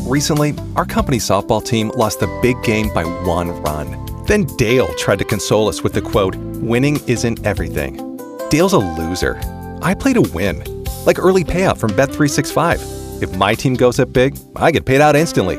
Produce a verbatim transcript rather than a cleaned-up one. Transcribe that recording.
Recently, our company softball team lost the big game by one run. Then Dale tried to console us with the quote, "Winning isn't everything." Dale's a loser. I play to win. Like early payout from Bet three sixty-five. If my team goes up big, I get paid out instantly.